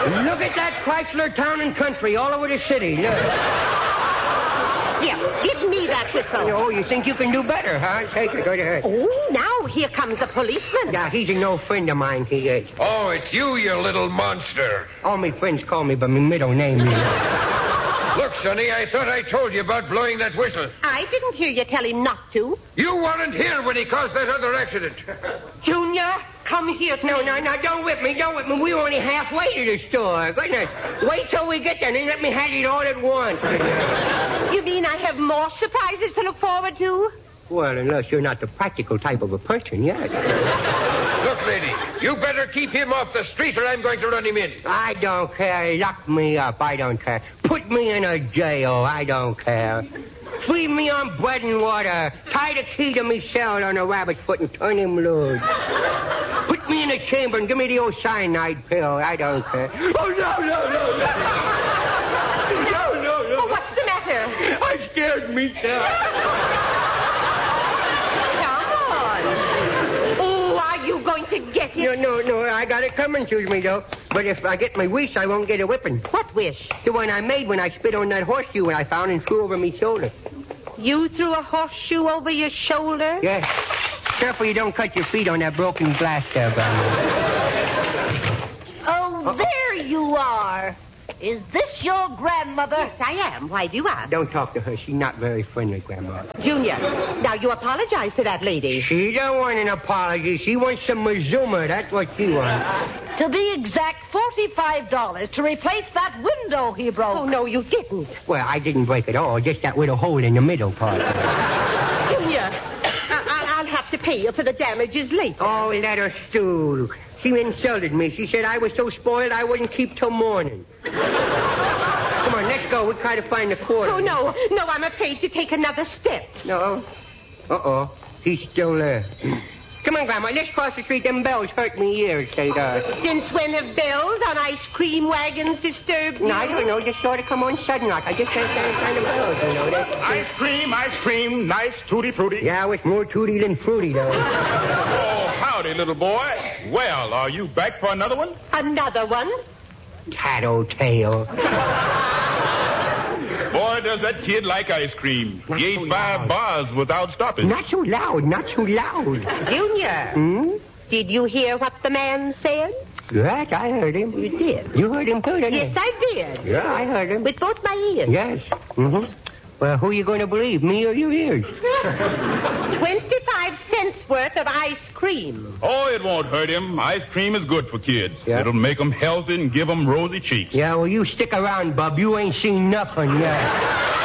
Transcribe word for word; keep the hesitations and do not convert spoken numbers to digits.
Look at that Chrysler Town and Country all over the city. Look. Here, give me that whistle. Oh, you think you can do better, huh? Take it, go ahead. Oh, now here comes a policeman. Yeah, he's a no friend of mine, he is. Oh, it's you, you little monster. All my friends call me by my middle name, you know. Look, Sonny, I thought I told you about blowing that whistle. I didn't hear you tell him not to. You weren't here when he caused that other accident. Junior, come here. No, no, no, don't whip me, don't whip me. We're only halfway to the store. Goodness, wait till we get there and then let me have it all at once. You mean I have more surprises to look forward to? Well, unless you're not the practical type of a person yet. Look, lady, you better keep him off the street or I'm going to run him in. I don't care. Lock me up. I don't care. Put me in a jail. I don't care. Feed me on bread and water. Tie the key to me cell on a rabbit's foot and turn him loose. Put me in a chamber and give me the old cyanide pill. I don't care. Oh, no, no, no, no. No, no, no. Oh, what's the matter? I scared myself. Going to get it? No, no, no, I got it coming to me, though. But if I get my wish, I won't get a whipping. What wish? The one I made when I spit on that horseshoe I found and threw over me shoulder. You threw a horseshoe over your shoulder? Yes. Careful you don't cut your feet on that broken glass there, Barney. Oh, Uh-oh. There you are. Is this your grandmother? Yes, I am. Why do you ask? Don't talk to her. She's not very friendly, Grandma. Junior, now you apologize to that lady. She don't want an apology. She wants some Mazuma. That's what she wants. To be exact, forty-five dollars to replace that window he broke. Oh, no, you didn't. Well, I didn't break it all. Just that little hole in the middle part. Junior, I- I'll have to pay you for the damages later. Oh, let her stew. She insulted me. She said I was so spoiled I wouldn't keep till morning. Come on, let's go. We'll try to find the quarter. Oh, no. No, I'm afraid to take another step. No? Uh-oh. He's still there. Come on, Grandma. Let's cross the street. Them bells hurt me ears, say that. Since when have bells on ice cream wagons disturbed you? No, I don't know. Just sort of come on sudden like. I just can't stand kind of bells, you know. That's, ice cream, ice cream, nice tutti frutti. Yeah, it's more tutti than fruity, though. Oh, howdy, little boy. Well, are you back for another one? Another one? Tattletale. Boy, does that kid like ice cream. Not He ate so five loud. bars without stopping. Not so loud, not so loud. Junior, Hmm? did you hear what the man said? Yes, I heard him. You did? You heard him too, didn't Yes, you? I did. Yeah, I heard him. With both my ears. Yes. Mm-hmm. Well, who are you going to believe, me or your ears? Twenty-five cents worth of ice cream. Oh, it won't hurt him. Ice cream is good for kids. Yeah. It'll make them healthy and give them rosy cheeks. Yeah, well, you stick around, bub. You ain't seen nothing yet.